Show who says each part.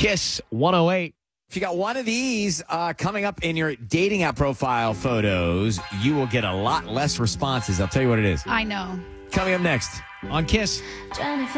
Speaker 1: Kiss 108.
Speaker 2: If you got one of these coming up in your dating app profile photos, you will get a lot less responses. I'll tell you what it is.
Speaker 3: I know.
Speaker 2: Coming up next on Kiss.